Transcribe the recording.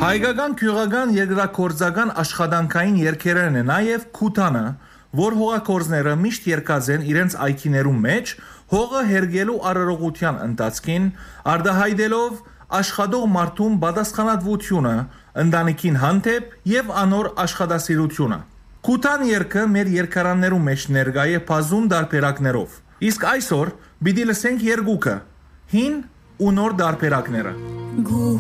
Հայկական քյուղական երկրագործական աշխատանքային երգերն է նաև Քութանը, որ հողագործները միշտ երգած են իրենց այգիներում մեջ հողը հերգելու արարողության ընթացքին, արտահայտելով աշխատող մարդուն պատասխանատվությունը, ընտանիքին հանդեպ եւ անոր աշխատասիրությունը։ Քութան երգը մեր երգարաններում մեջ ներկա է բազում տարբերակներով։ Իսկ այսօր պիտի լսենք երկուքը՝ հին ու նոր տարբերակները։